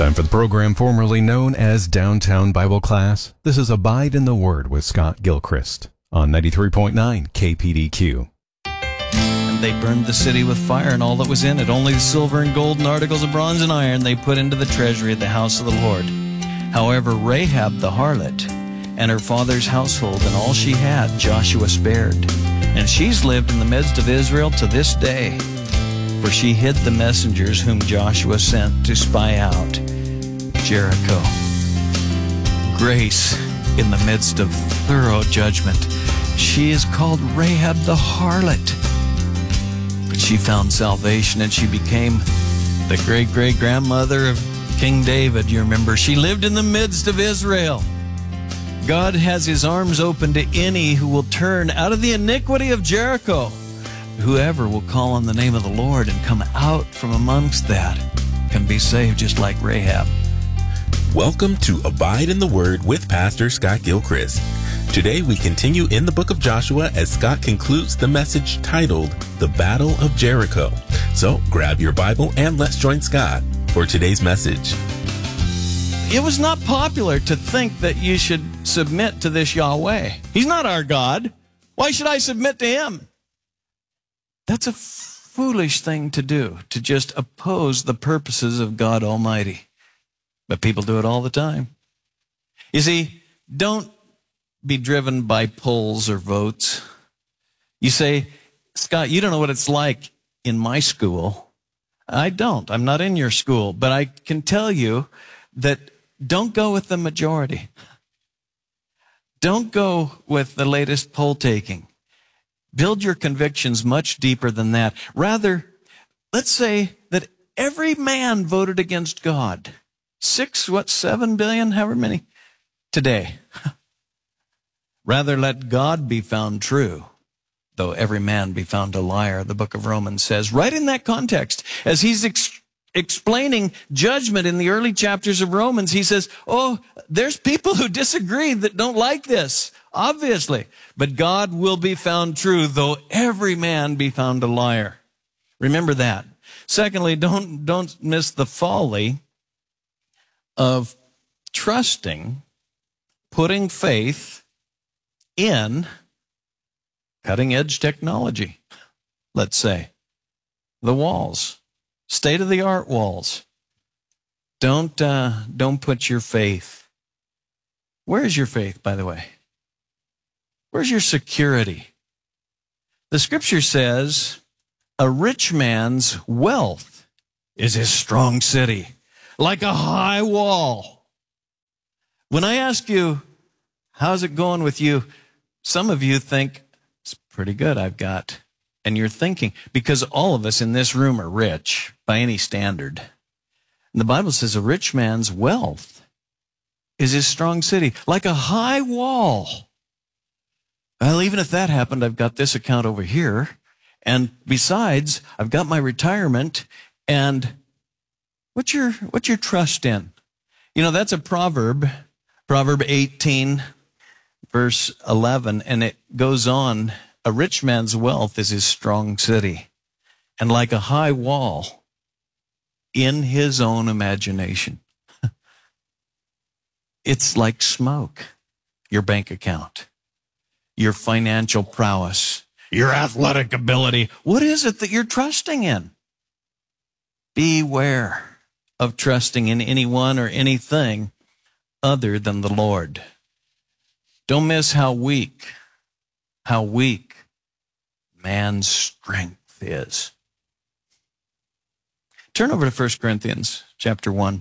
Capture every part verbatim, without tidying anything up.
Time for the program formerly known as Downtown Bible Class. This is Abide in the Word with Scott Gilchrist on ninety-three point nine K P D Q. And they burned the city with fire and all that was in it. Only the silver and gold and articles of bronze and iron they put into the treasury of the house of the Lord. However, Rahab the harlot and her father's household and all she had Joshua spared. And she's lived in the midst of Israel to this day. For she hid the messengers whom Joshua sent to spy out Jericho. Grace in the midst of thorough judgment. She is called Rahab the harlot. But she found salvation and she became the great-great-grandmother of King David. You remember, she lived in the midst of Israel. God has his arms open to any who will turn out of the iniquity of Jericho. Whoever will call on the name of the Lord and come out from amongst that can be saved just like Rahab. Welcome to Abide in the Word with Pastor Scott Gilchrist. Today we continue in the book of Joshua as Scott concludes the message titled The Battle of Jericho. So grab your Bible and let's join Scott for today's message. It was not popular to think that you should submit to this Yahweh. He's not our God. Why should I submit to him? That's a foolish thing to do, to just oppose the purposes of God Almighty. But people do it all the time. You see, don't be driven by polls or votes. You say, Scott, you don't know what it's like in my school. I don't. I'm not in your school. But I can tell you that don't go with the majority. Don't go with the latest poll taking. Build your convictions much deeper than that. Rather, let's say that every man voted against God. Six, what, seven billion, however many, today. Rather, let God be found true, though every man be found a liar, the book of Romans says. Right in that context, as he's ex- explaining judgment in the early chapters of Romans, he says, oh, there's people who disagree that don't like this. Obviously, but God will be found true, though every man be found a liar. Remember that. Secondly, don't, don't miss the folly of trusting, putting faith in cutting-edge technology, let's say. The walls, state-of-the-art walls. Don't, uh, don't put your faith. Where is your faith, by the way? Where's your security? The scripture says, a rich man's wealth is his strong city, like a high wall. When I ask you, how's it going with you? Some of you think, it's pretty good, I've got. And you're thinking, because all of us in this room are rich by any standard. And the Bible says a rich man's wealth is his strong city, like a high wall. Well, even if that happened, I've got this account over here. And besides, I've got my retirement. And what's your, what's your trust in? You know, that's a proverb, Proverb eighteen, verse eleven. And it goes on, a rich man's wealth is his strong city. And like a high wall in his own imagination. It's like smoke, your bank account. Your financial prowess, your athletic ability. What is it that you're trusting in? Beware of trusting in anyone or anything other than the Lord. Don't miss how weak, how weak man's strength is. Turn over to First Corinthians chapter one.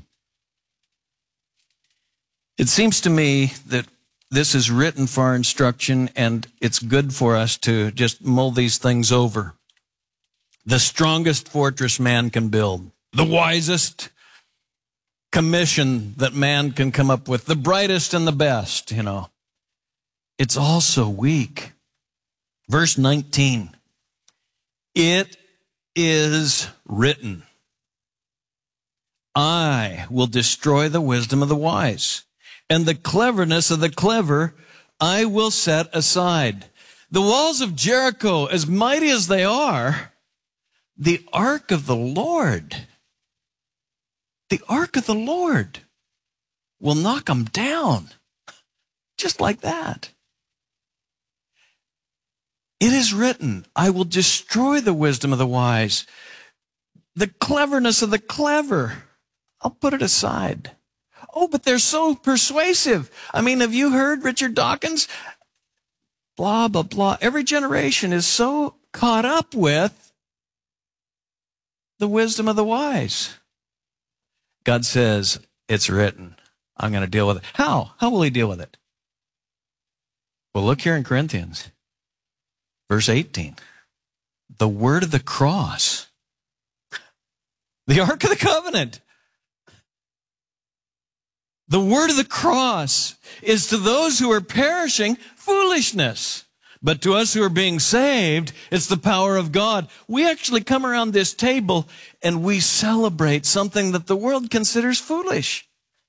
It seems to me that this is written for our instruction, and it's good for us to just mull these things over. The strongest fortress man can build, the wisest commission that man can come up with, the brightest and the best, you know. It's also weak. Verse nineteen, it is written, I will destroy the wisdom of the wise, and the cleverness of the clever I will set aside. The walls of Jericho, as mighty as they are, the ark of the Lord, the ark of the Lord will knock them down. Just like that. It is written, I will destroy the wisdom of the wise, the cleverness of the clever. I'll put it aside. Oh, but they're so persuasive. I mean, have you heard Richard Dawkins? Blah, blah, blah. Every generation is so caught up with the wisdom of the wise. God says, it's written. I'm going to deal with it. How? How will he deal with it? Well, look here in Corinthians, verse eighteen. The word of the cross. The Ark of the Covenant. The word of the cross is to those who are perishing foolishness. But to us who are being saved, it's the power of God. We actually come around this table and we celebrate something that the world considers foolish.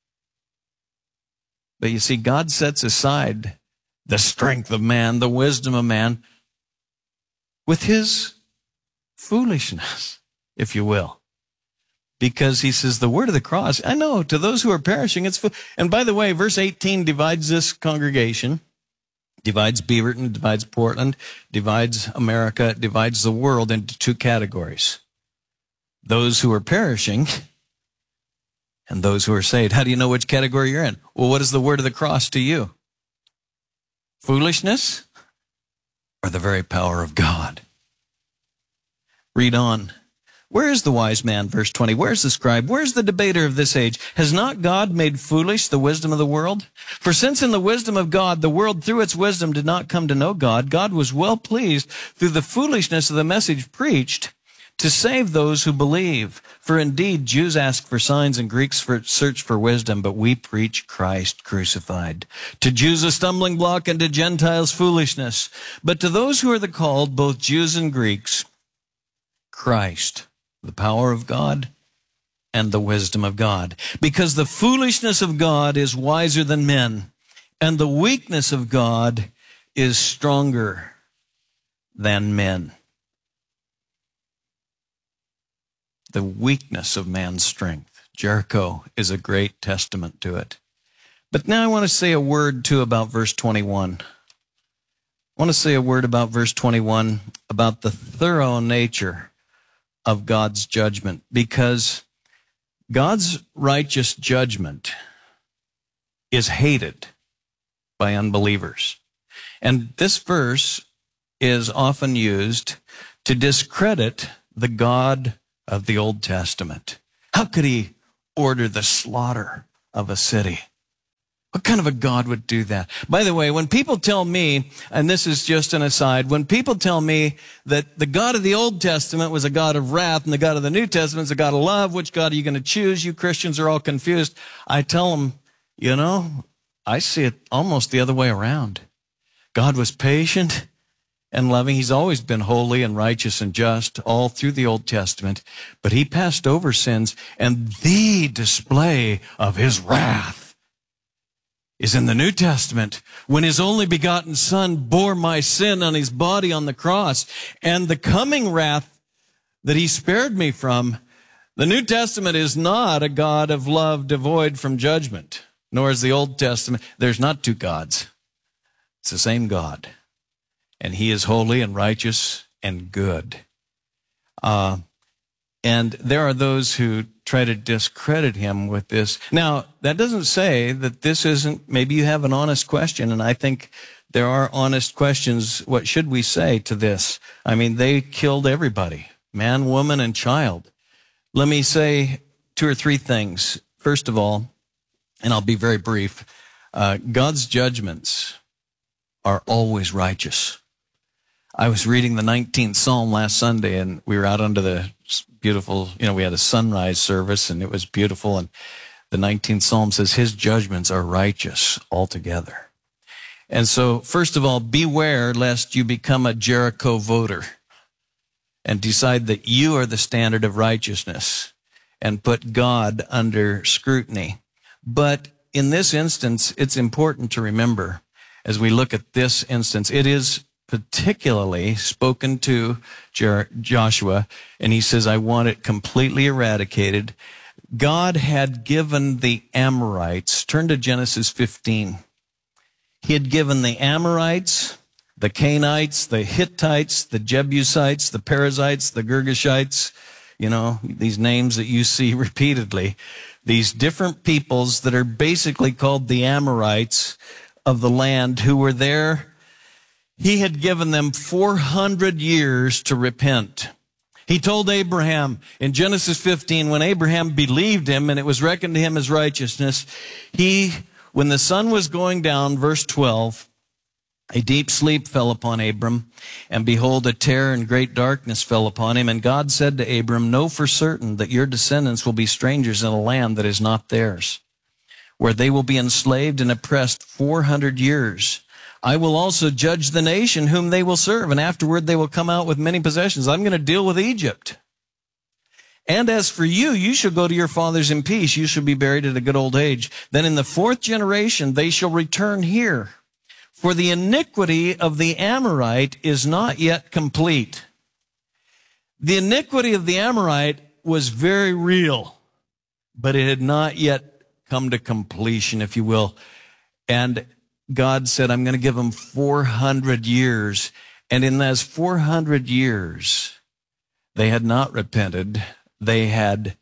But you see, God sets aside the strength of man, the wisdom of man, with his foolishness, if you will. Because he says, the word of the cross, I know, to those who are perishing, it's foolish. And by the way, verse eighteen divides this congregation, divides Beaverton, divides Portland, divides America, divides the world into two categories. Those who are perishing and those who are saved. How do you know which category you're in? Well, what is the word of the cross to you? Foolishness or the very power of God? Read on. Where is the wise man? Verse twenty. Where is the scribe? Where is the debater of this age? Has not God made foolish the wisdom of the world? For since in the wisdom of God, the world through its wisdom did not come to know God, God was well pleased through the foolishness of the message preached to save those who believe. For indeed, Jews ask for signs and Greeks for, search for wisdom, but we preach Christ crucified. To Jews a stumbling block and to Gentiles foolishness. But to those who are the called, both Jews and Greeks, Christ, the power of God and the wisdom of God. Because the foolishness of God is wiser than men, and the weakness of God is stronger than men. The weakness of man's strength. Jericho is a great testament to it. But now I want to say a word, too, about verse twenty-one. I want to say a word about verse twenty-one, about the thorough nature of God's judgment, because God's righteous judgment is hated by unbelievers. And this verse is often used to discredit the God of the Old Testament. How could he order the slaughter of a city? What kind of a God would do that? By the way, when people tell me, and this is just an aside, when people tell me that the God of the Old Testament was a God of wrath and the God of the New Testament is a God of love, which God are you going to choose? You Christians are all confused. I tell them, you know, I see it almost the other way around. God was patient and loving. He's always been holy and righteous and just all through the Old Testament, but he passed over sins, and the display of his wrath is in the New Testament, when his only begotten Son bore my sin on his body on the cross, and the coming wrath that he spared me from. The New Testament is not a God of love devoid from judgment, nor is the Old Testament. There's not two gods. It's the same God, and he is holy and righteous and good. Uh, and there are those who try to discredit him with this. Now, that doesn't say that this isn't, maybe you have an honest question, and I think there are honest questions. What should we say to this? I mean, they killed everybody, man, woman, and child. Let me say two or three things. First of all, and I'll be very brief, uh, God's judgments are always righteous. I was reading the nineteenth Psalm last Sunday, and we were out under the beautiful, you know, we had a sunrise service, and it was beautiful. And the nineteenth Psalm says, his judgments are righteous altogether. And so, first of all, beware lest you become a Jericho voter and decide that you are the standard of righteousness and put God under scrutiny. But in this instance, it's important to remember, as we look at this instance, it is particularly spoken to Jer- Joshua, and he says, I want it completely eradicated. God had given the Amorites, turn to Genesis fifteen. He had given the Amorites, the Canaanites, the Hittites, the Jebusites, the Perizzites, the Girgashites, you know, these names that you see repeatedly, these different peoples that are basically called the Amorites of the land who were there. He had given them four hundred years to repent. He told Abraham in Genesis fifteen, when Abraham believed him and it was reckoned to him as righteousness, he, when the sun was going down, verse twelve, a deep sleep fell upon Abram, and behold, a terror and great darkness fell upon him. And God said to Abram, know for certain that your descendants will be strangers in a land that is not theirs, where they will be enslaved and oppressed four hundred years. I will also judge the nation whom they will serve, and afterward they will come out with many possessions. I'm going to deal with Egypt. And as for you, you shall go to your fathers in peace. You shall be buried at a good old age. Then in the fourth generation they shall return here. For the iniquity of the Amorite is not yet complete. The iniquity of the Amorite was very real, but it had not yet come to completion, if you will. And God said, I'm going to give them four hundred years. And in those four hundred years, they had not repented. They had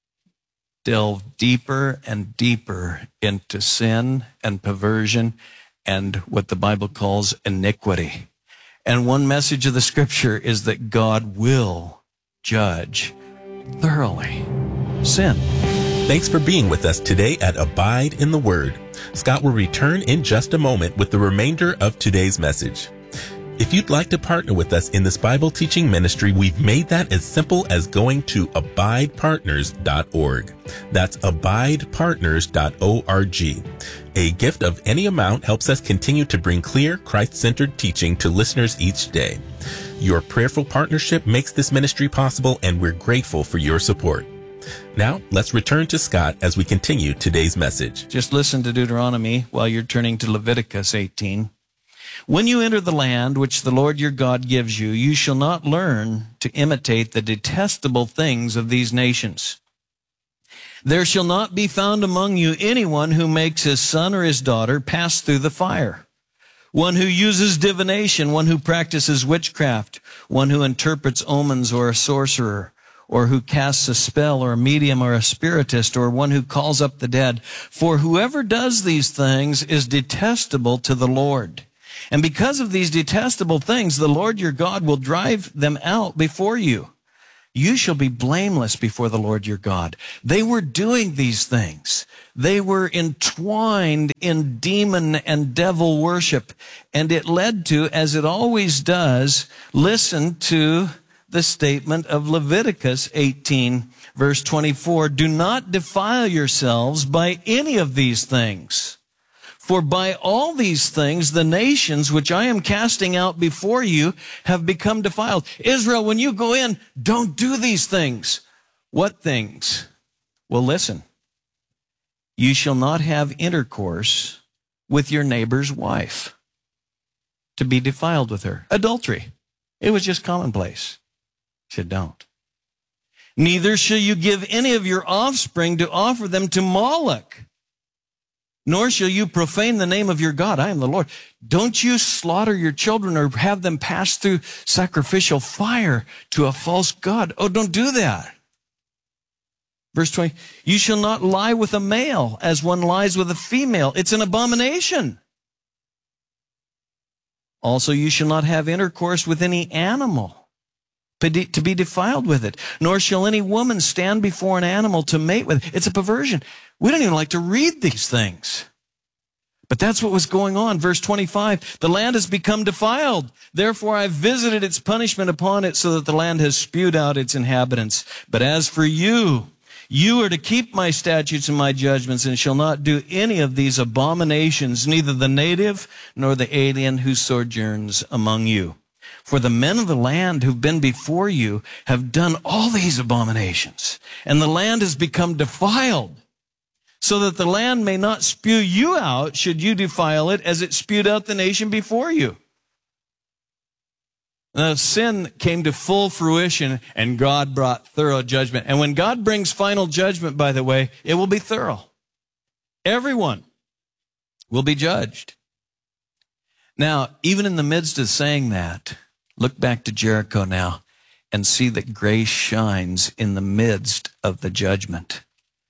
delved deeper and deeper into sin and perversion and what the Bible calls iniquity. And one message of the scripture is that God will judge thoroughly sin. Thanks for being with us today at Abide in the Word. Scott will return in just a moment with the remainder of today's message. If you'd like to partner with us in this Bible teaching ministry, we've made that as simple as going to abide partners dot org. That's abide partners dot org. A gift of any amount helps us continue to bring clear, Christ-centered teaching to listeners each day. Your prayerful partnership makes this ministry possible, and we're grateful for your support. Now, let's return to Scott as we continue today's message. Just listen to Deuteronomy while you're turning to Leviticus eighteen. When you enter the land which the Lord your God gives you, you shall not learn to imitate the detestable things of these nations. There shall not be found among you anyone who makes his son or his daughter pass through the fire, one who uses divination, one who practices witchcraft, one who interprets omens or a sorcerer, or who casts a spell or a medium or a spiritist, or one who calls up the dead. For whoever does these things is detestable to the Lord. And because of these detestable things, the Lord your God will drive them out before you. You shall be blameless before the Lord your God. They were doing these things. They were entwined in demon and devil worship. And it led to, as it always does, listen to the statement of Leviticus eighteen, verse twenty-four. Do not defile yourselves by any of these things. For by all these things, the nations which I am casting out before you have become defiled. Israel, when you go in, don't do these things. What things? Well, listen. You shall not have intercourse with your neighbor's wife to be defiled with her. Adultery. It was just commonplace. He said, don't. Neither shall you give any of your offspring to offer them to Moloch, nor shall you profane the name of your God. I am the Lord. Don't you slaughter your children or have them pass through sacrificial fire to a false god. Oh, don't do that. Verse twenty, you shall not lie with a male as one lies with a female. It's an abomination. Also, you shall not have intercourse with any animal to be defiled with it, nor shall any woman stand before an animal to mate with it. It's a perversion. We don't even like to read these things. But that's what was going on. Verse twenty-five, the land has become defiled. Therefore I've visited its punishment upon it, so that the land has spewed out its inhabitants. But as for you, you are to keep my statutes and my judgments, and shall not do any of these abominations, neither the native nor the alien who sojourns among you. For the men of the land who've been before you have done all these abominations, and the land has become defiled, so that the land may not spew you out should you defile it, as it spewed out the nation before you. The sin came to full fruition, and God brought thorough judgment. And when God brings final judgment, by the way, it will be thorough. Everyone will be judged. Now, even in the midst of saying that, look back to Jericho now and see that grace shines in the midst of the judgment.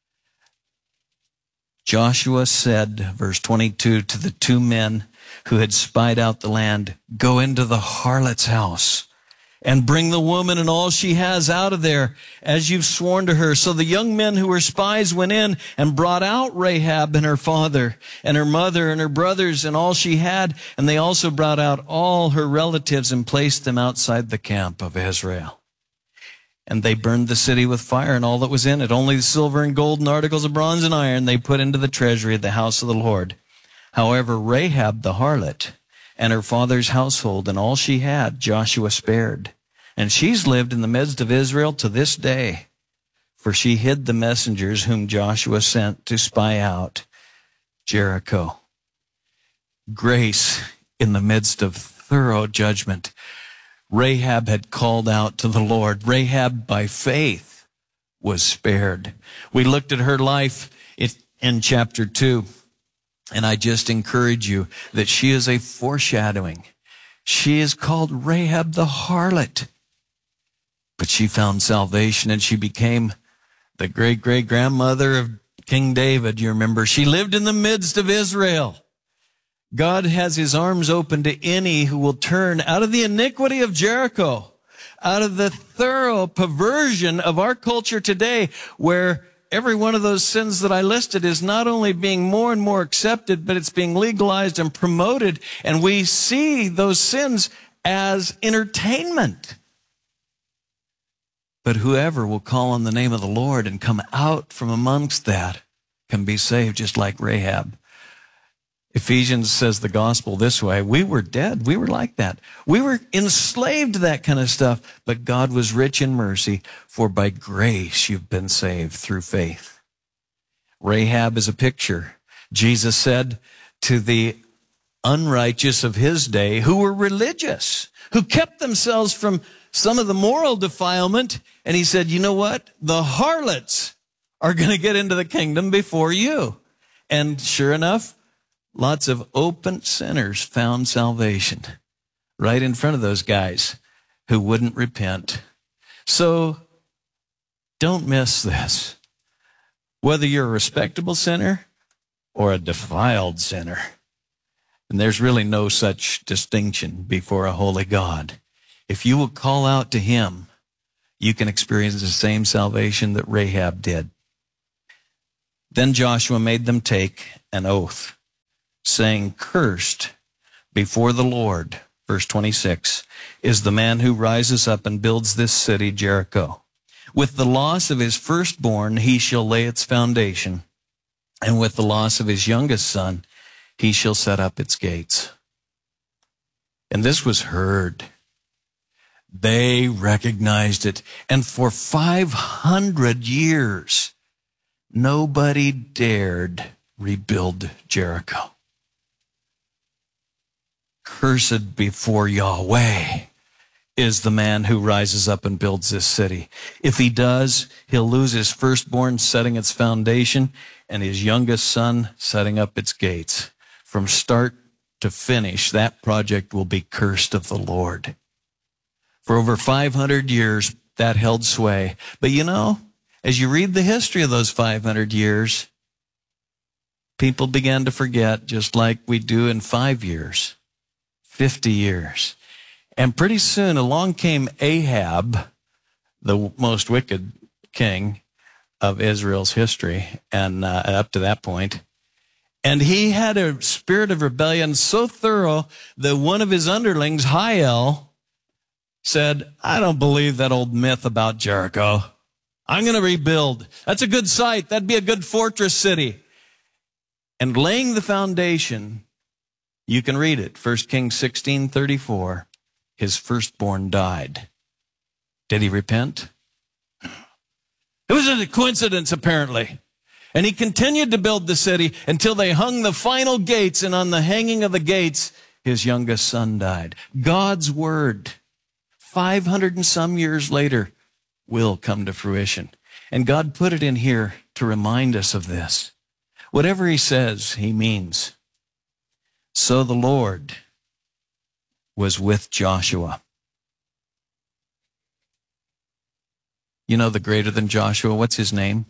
Joshua said, verse twenty-two, to the two men who had spied out the land, "Go into the harlot's house and bring the woman and all she has out of there, as you've sworn to her." So the young men who were spies went in and brought out Rahab and her father and her mother and her brothers and all she had. And they also brought out all her relatives and placed them outside the camp of Israel. And they burned the city with fire and all that was in it. Only the silver and gold and articles of bronze and iron they put into the treasury of the house of the Lord. However, Rahab the harlot and her father's household and all she had, Joshua spared. And she's lived in the midst of Israel to this day, for she hid the messengers whom Joshua sent to spy out Jericho. Grace in the midst of thorough judgment. Rahab had called out to the Lord. Rahab, by faith, was spared. We looked at her life in chapter two, and I just encourage you that she is a foreshadowing. She is called Rahab the harlot, but she found salvation, and she became the great-great-grandmother of King David. You remember, she lived in the midst of Israel. God has his arms open to any who will turn out of the iniquity of Jericho, out of the thorough perversion of our culture today, where every one of those sins that I listed is not only being more and more accepted, but it's being legalized and promoted. And we see those sins as entertainment. But whoever will call on the name of the Lord and come out from amongst that can be saved, just like Rahab. Ephesians says the gospel this way: we were dead. We were like that. We were enslaved to that kind of stuff, but God was rich in mercy, for by grace you've been saved through faith. Rahab is a picture. Jesus said to the unrighteous of his day, who were religious, who kept themselves from some of the moral defilement, and he said, you know what? The harlots are going to get into the kingdom before you. And sure enough, lots of open sinners found salvation right in front of those guys who wouldn't repent. So don't miss this. Whether you're a respectable sinner or a defiled sinner, and there's really no such distinction before a holy God, if you will call out to him, you can experience the same salvation that Rahab did. Then Joshua made them take an oath, saying, "Cursed before the Lord," verse twenty-six, "is the man who rises up and builds this city, Jericho. With the loss of his firstborn, he shall lay its foundation, and with the loss of his youngest son, he shall set up its gates." And this was heard. They recognized it. And for five hundred years, nobody dared rebuild Jericho. Cursed before Yahweh is the man who rises up and builds this city. If he does, he'll lose his firstborn setting its foundation and his youngest son setting up its gates. From start to finish, that project will be cursed of the Lord. For over five hundred years, that held sway. But you know, as you read the history of those five hundred years, people began to forget, just like we do in five years. fifty years. And pretty soon along came Ahab, the most wicked king of Israel's history, and uh, up to that point. And he had a spirit of rebellion so thorough that one of his underlings, Hiel, said, "I don't believe that old myth about Jericho. I'm going to rebuild. That's a good site. That'd be a good fortress city." And laying the foundation, you can read it, First Kings sixteen thirty-four, his firstborn died. Did he repent? It was a coincidence, apparently. And he continued to build the city until they hung the final gates, and on the hanging of the gates, his youngest son died. God's word five hundred and some years later will come to fruition. And God put it in here to remind us of this. Whatever he says, he means. So the Lord was with Joshua. You know the greater than Joshua, what's his name?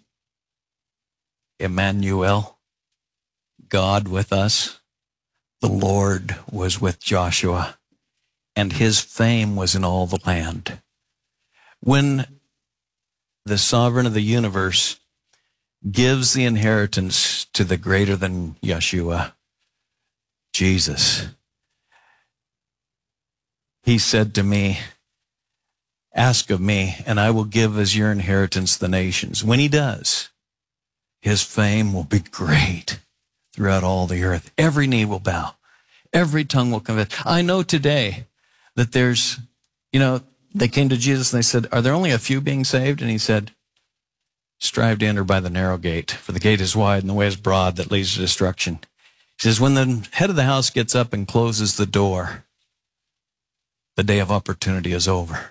Emmanuel, God with us. The Lord was with Joshua, and his fame was in all the land. When the sovereign of the universe gives the inheritance to the greater than Yeshua, Jesus, he said to me, ask of me, and I will give as your inheritance the nations. When he does, his fame will be great throughout all the earth. Every knee will bow. Every tongue will confess. I know today that there's, you know, they came to Jesus and they said, are there only a few being saved? And he said, strive to enter by the narrow gate, for the gate is wide and the way is broad that leads to destruction. He says, when the head of the house gets up and closes the door, the day of opportunity is over.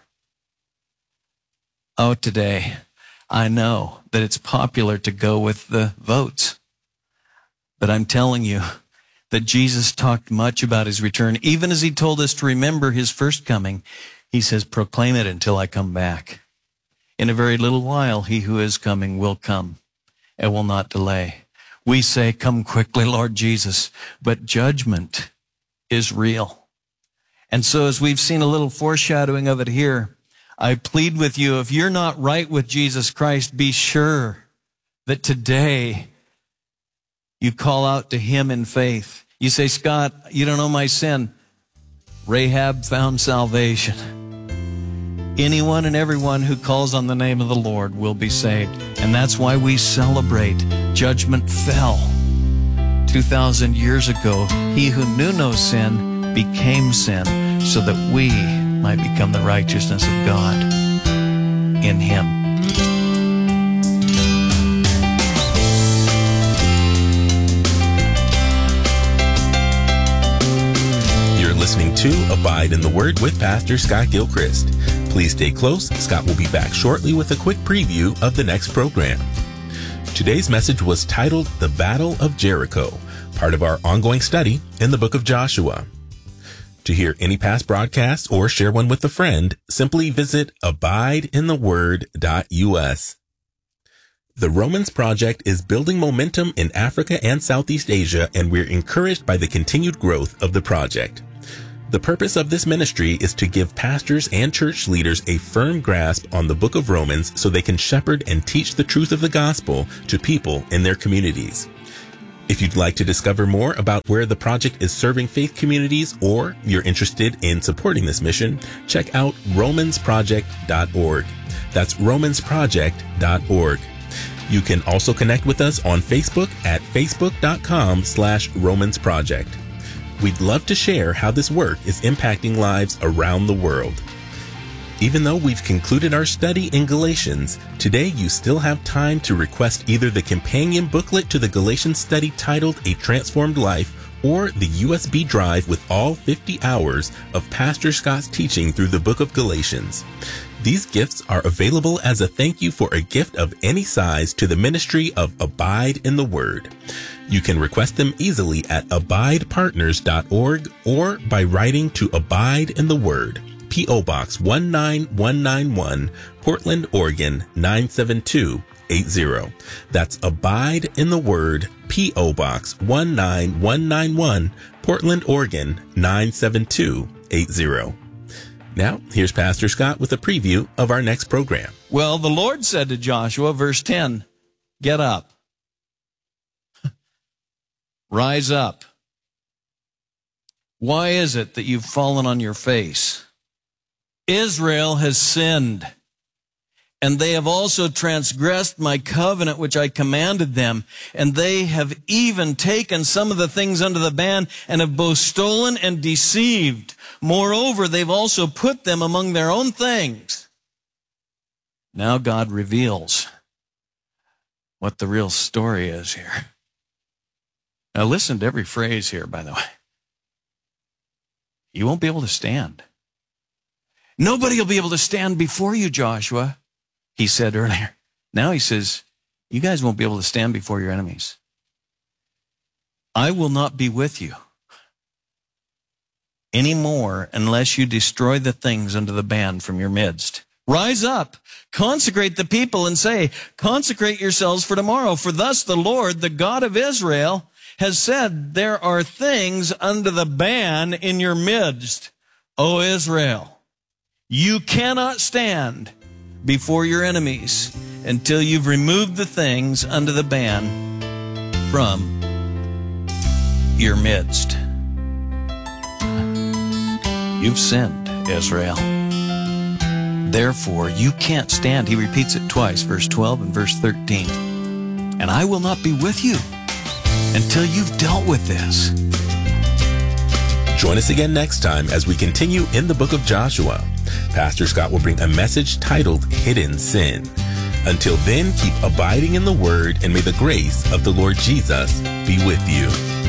Oh, today, I know that it's popular to go with the votes. But I'm telling you that Jesus talked much about his return. Even as he told us to remember his first coming, he says, proclaim it until I come back. In a very little while, he who is coming will come and will not delay. We say, come quickly, Lord Jesus, but judgment is real. And so as we've seen a little foreshadowing of it here, I plead with you, if you're not right with Jesus Christ, be sure that today you call out to him in faith. You say, Scott, you don't know my sin. Rahab found salvation. Anyone and everyone who calls on the name of the Lord will be saved. And that's why we celebrate Judgment Fell. two thousand years ago, he who knew no sin became sin so that we might become the righteousness of God in him. Listening to Abide in the Word with Pastor Scott Gilchrist. Please stay close. Scott will be back shortly with a quick preview of the next program. Today's message was titled The Battle of Jericho, part of our ongoing study in the book of Joshua. To hear any past broadcasts or share one with a friend, simply visit abide in the word dot U S. The Romans Project is building momentum in Africa and Southeast Asia, and we're encouraged by the continued growth of the project. The purpose of this ministry is to give pastors and church leaders a firm grasp on the book of Romans so they can shepherd and teach the truth of the gospel to people in their communities. If you'd like to discover more about where the project is serving faith communities, or you're interested in supporting this mission, check out romans project dot org. That's romans project dot org. You can also connect with us on Facebook at facebook dot com slash romans project. We'd love to share how this work is impacting lives around the world. Even though we've concluded our study in Galatians, today you still have time to request either the companion booklet to the Galatians study titled A Transformed Life, or the U S B drive with all fifty hours of Pastor Scott's teaching through the book of Galatians. These gifts are available as a thank you for a gift of any size to the ministry of Abide in the Word. You can request them easily at abide partners dot org or by writing to Abide in the Word, P O Box one nine one nine one, Portland, Oregon nine seven two eight zero. That's Abide in the Word, P O Box one nine one nine one, Portland, Oregon nine seven two eight zero. Now, here's Pastor Scott with a preview of our next program. Well, the Lord said to Joshua, verse ten, get up. Rise up. Why is it that you've fallen on your face? Israel has sinned, and they have also transgressed my covenant which I commanded them, and they have even taken some of the things under the ban and have both stolen and deceived. Moreover, they've also put them among their own things. Now God reveals what the real story is here. Now listen to every phrase here, by the way. You won't be able to stand. Nobody will be able to stand before you, Joshua, he said earlier. Now he says, you guys won't be able to stand before your enemies. I will not be with you anymore unless you destroy the things under the ban from your midst. Rise up, consecrate the people, and say, consecrate yourselves for tomorrow. For thus the Lord, the God of Israel, has said, there are things under the ban in your midst, O Israel. You cannot stand before your enemies until you've removed the things under the ban from your midst. You've sinned, Israel. Therefore, you can't stand. He repeats it twice, verse twelve and verse thirteen. And I will not be with you until you've dealt with this. Join us again next time as we continue in the book of Joshua. Pastor Scott will bring a message titled Hidden Sin. Until then, keep abiding in the Word, and may the grace of the Lord Jesus be with you.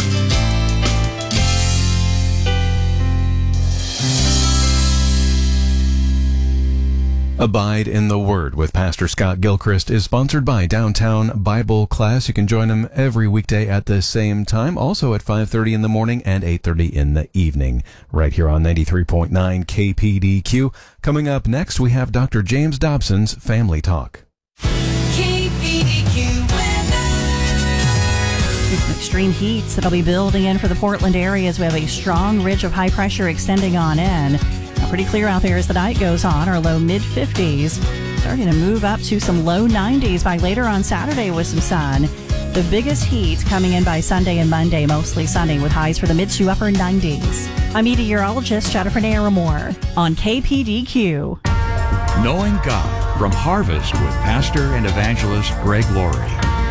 Abide in the Word with Pastor Scott Gilchrist is sponsored by Downtown Bible Class. You can join him every weekday at the same time, also at five thirty in the morning and eight thirty in the evening, right here on ninety-three point nine K P D Q. Coming up next, we have Doctor James Dobson's Family Talk. K P D Q weather. Extreme heats that'll be building in for the Portland area as we have a strong ridge of high pressure extending on in. Now, pretty clear out there as the night goes on, our low mid fifties, starting to move up to some low nineties by later on Saturday with some sun. The biggest heat coming in by Sunday and Monday, mostly sunny with highs for the mid to upper nineties. I'm meteorologist Jennifer Naramore on K P D Q. Knowing God from Harvest with Pastor and Evangelist Greg Laurie.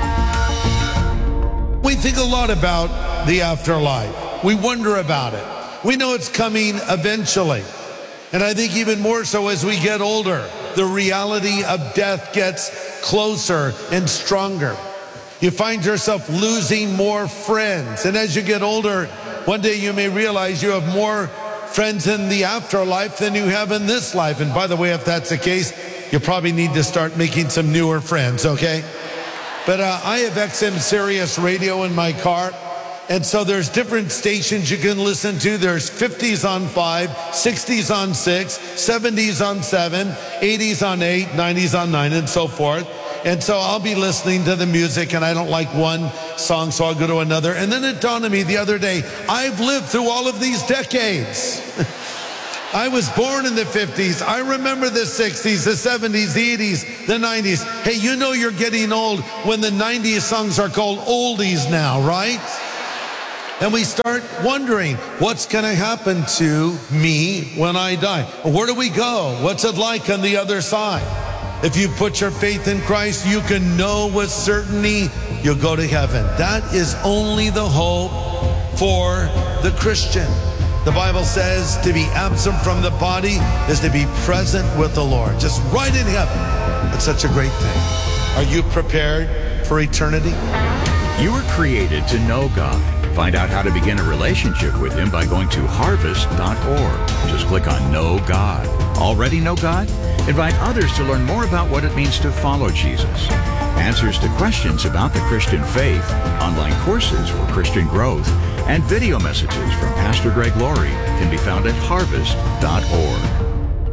We think a lot about the afterlife. We wonder about it. We know it's coming eventually. And I think even more so as we get older, the reality of death gets closer and stronger. You find yourself losing more friends. And as you get older, one day you may realize you have more friends in the afterlife than you have in this life. And by the way, if that's the case, you probably need to start making some newer friends, okay? But uh, I have X M Sirius radio in my car. And so there's different stations you can listen to. There's fifties on five, sixties on six, seventies on seven, eighties on eight, nineties on nine, and so forth. And so I'll be listening to the music, and I don't like one song, so I'll go to another. And then it dawned on me the other day, I've lived through all of these decades. I was born in the fifties. I remember the sixties, the seventies, the eighties, the nineties. Hey, you know you're getting old when the nineties songs are called oldies now, right? And we start wondering, what's going to happen to me when I die? Where do we go? What's it like on the other side? If you put your faith in Christ, you can know with certainty you'll go to heaven. That is only the hope for the Christian. The Bible says to be absent from the body is to be present with the Lord. Just right in heaven. It's such a great thing. Are you prepared for eternity? You were created to know God. Find out how to begin a relationship with Him by going to harvest dot org. Just click on Know God. Already know God? Invite others to learn more about what it means to follow Jesus. Answers to questions about the Christian faith, online courses for Christian growth, and video messages from Pastor Greg Laurie can be found at harvest dot org.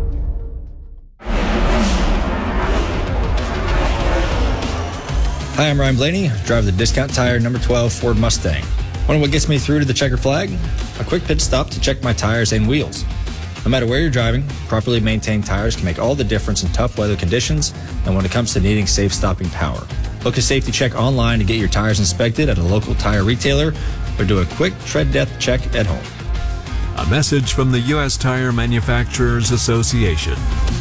Hi, I'm Ryan Blaney, driver of the Discount Tire number twelve Ford Mustang. Wonder what gets me through to the checker flag? A quick pit stop to check my tires and wheels. No matter where you're driving, properly maintained tires can make all the difference in tough weather conditions and when it comes to needing safe stopping power. Book a safety check online to get your tires inspected at a local tire retailer or do a quick tread depth check at home. A message from the U S Tire Manufacturers Association.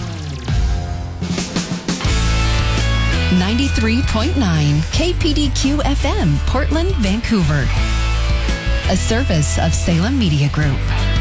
ninety-three point nine K P D Q F M, Portland, Vancouver. A service of Salem Media Group.